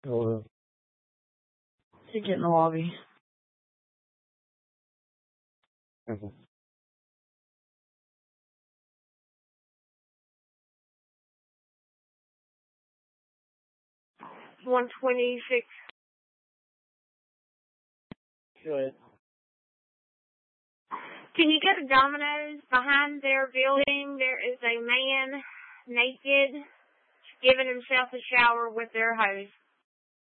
Hello. To get in the lobby. Okay. 126. Good. Can you go to Domino's? Behind their building, there is a man naked giving himself a shower with their hose.